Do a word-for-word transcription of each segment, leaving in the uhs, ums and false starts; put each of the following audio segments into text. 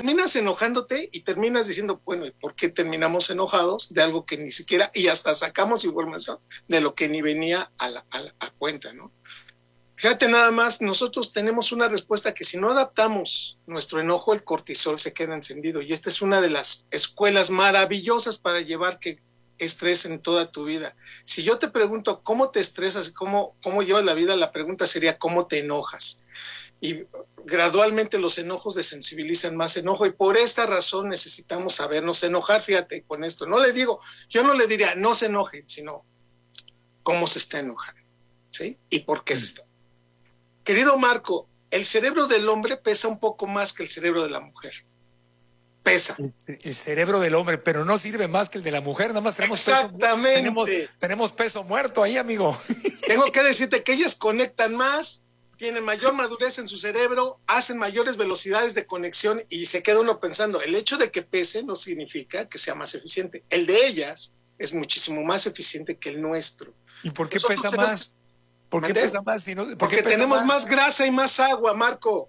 terminas enojándote y terminas diciendo, bueno, ¿y por qué terminamos enojados de algo que ni siquiera, y hasta sacamos información de lo que ni venía a, la, a, la, a cuenta, ¿no? Fíjate nada más, nosotros tenemos una respuesta que si no adaptamos nuestro enojo, el cortisol se queda encendido. Y esta es una de las escuelas maravillosas para llevar que estrés en toda tu vida. Si yo te pregunto cómo te estresas, cómo, cómo llevas la vida, la pregunta sería cómo te enojas. Y gradualmente los enojos desensibilizan más enojo y por esta razón necesitamos sabernos enojar. Fíjate con esto, no le digo, yo no le diría no se enojen, sino cómo se está enojando, ¿sí? Y por qué se está. Querido Marco, el cerebro del hombre pesa un poco más que el cerebro de la mujer. Pesa. El, el cerebro del hombre, pero no sirve más que el de la mujer, nada más tenemos Exactamente. peso, tenemos, tenemos peso muerto ahí, amigo. Tengo que decirte que ellas conectan más, tienen mayor madurez en su cerebro, hacen mayores velocidades de conexión y se queda uno pensando, el hecho de que pese no significa que sea más eficiente. El de ellas es muchísimo más eficiente que el nuestro. ¿Y por qué Nosotros pesa tenemos, más? ¿Por qué pesa más? Si no, ¿por porque qué pesa tenemos más? más grasa y más agua, Marco.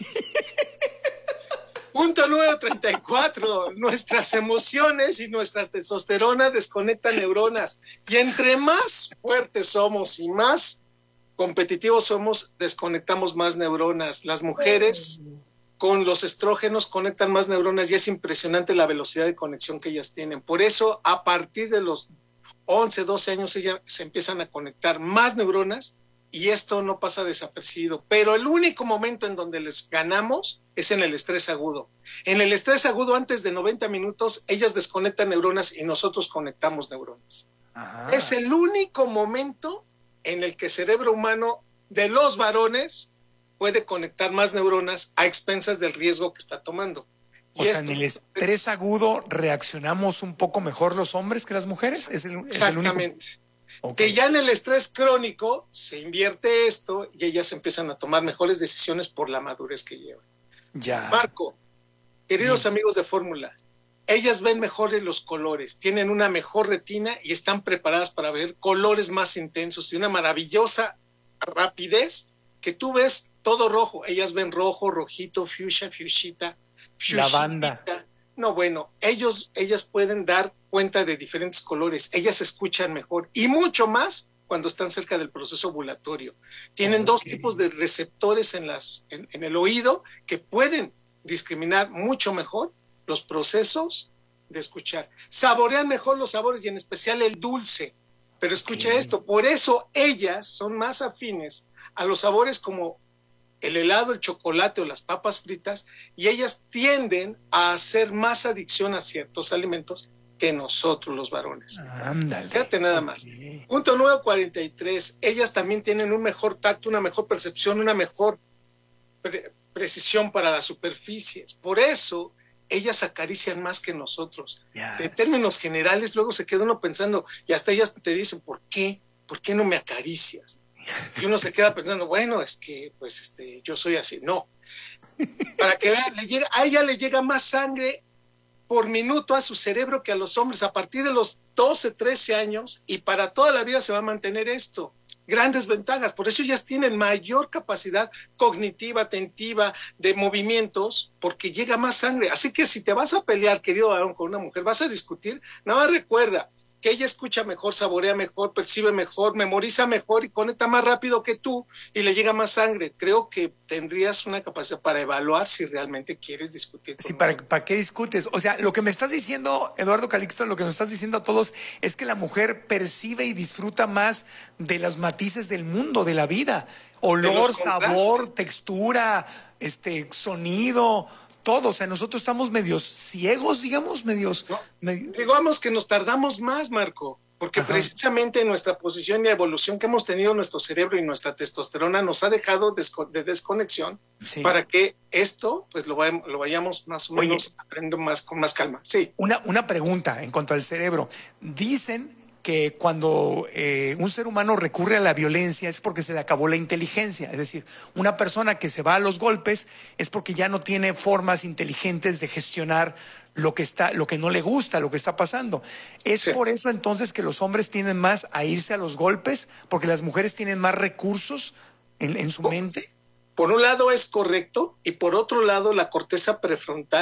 Punto número treinta y cuatro. Nuestras emociones y nuestras testosterona desconectan neuronas. Y entre más fuertes somos y más competitivos somos, desconectamos más neuronas. Las mujeres con los estrógenos conectan más neuronas y es impresionante la velocidad de conexión que ellas tienen. Por eso, a partir de los once, doce años, ellas se empiezan a conectar más neuronas y esto no pasa desapercibido. Pero el único momento en donde les ganamos es en el estrés agudo. En el estrés agudo, antes de noventa minutos, ellas desconectan neuronas y nosotros conectamos neuronas. Ajá. Es el único momento en el que el cerebro humano de los varones puede conectar más neuronas a expensas del riesgo que está tomando. O y sea, en el estrés agudo reaccionamos un poco mejor los hombres que las mujeres. ¿Es el, exactamente. Es el único? Okay. Que ya en el estrés crónico se invierte esto y ellas empiezan a tomar mejores decisiones por la madurez que llevan. Ya. Marco, queridos Bien. amigos de Fórmula, ellas ven mejores los colores, tienen una mejor retina y están preparadas para ver colores más intensos y una maravillosa rapidez que tú ves todo rojo. Ellas ven rojo, rojito, fuchsia, fuchsita, lavanda. No, bueno, ellos, ellas pueden dar cuenta de diferentes colores, ellas escuchan mejor y mucho más cuando están cerca del proceso ovulatorio. Tienen okay. dos tipos de receptores en, las, en, en el oído que pueden discriminar mucho mejor los procesos de escuchar. Saborean mejor los sabores y en especial el dulce. Pero escucha okay. esto, por eso ellas son más afines a los sabores como el helado, el chocolate o las papas fritas, y ellas tienden a hacer más adicción a ciertos alimentos que nosotros los varones. Ándale. Fíjate nada okay. más. Punto número cuarenta y tres. Ellas también tienen un mejor tacto, una mejor percepción, una mejor pre- precisión para las superficies. Por eso, ellas acarician más que nosotros. Yes. De términos generales, luego se queda uno pensando, y hasta ellas te dicen, ¿por qué? ¿Por qué no me acaricias? Y uno se queda pensando, bueno, es que pues este, yo soy así. No. Para que vean, le llega, a ella le llega más sangre por minuto a su cerebro que a los hombres a partir de los doce, trece años y para toda la vida se va a mantener esto. Grandes ventajas, por eso ellas tienen mayor capacidad cognitiva, atentiva, de movimientos, porque llega más sangre. Así que si te vas a pelear, querido varón, con una mujer, vas a discutir, nada más recuerda que ella escucha mejor, saborea mejor, percibe mejor, memoriza mejor y conecta más rápido que tú y le llega más sangre. Creo que tendrías una capacidad para evaluar si realmente quieres discutir. Sí, ¿para, ¿para qué discutes? O sea, lo que me estás diciendo, Eduardo Calixto, lo que nos estás diciendo a todos es que la mujer percibe y disfruta más de los matices del mundo, de la vida. Olor, sabor, textura, este, sonido... Todo, o sea, nosotros estamos medios ciegos, digamos, medios... No, med... Digamos que nos tardamos más, Marco, porque Ajá. precisamente nuestra posición y evolución que hemos tenido nuestro cerebro y nuestra testosterona nos ha dejado desco- de desconexión sí. para que esto, pues lo, vayamos, lo vayamos más o menos Oye, aprendiendo más, con más calma. Sí. Una, una pregunta en cuanto al cerebro. Dicen que cuando eh, un ser humano recurre a la violencia es porque se le acabó la inteligencia. Es decir, una persona que se va a los golpes es porque ya no tiene formas inteligentes de gestionar lo que está, lo que no le gusta, lo que está pasando. ¿Es sí. por eso entonces que los hombres tienden más a irse a los golpes? ¿Porque las mujeres tienen más recursos en, en su por, mente? Por un lado es correcto y por otro lado la corteza prefrontal